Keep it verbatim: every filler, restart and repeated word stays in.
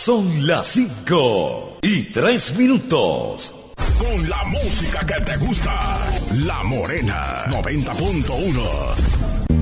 Son las cinco y tres minutos. Con la música que te gusta, La Morena noventa punto uno.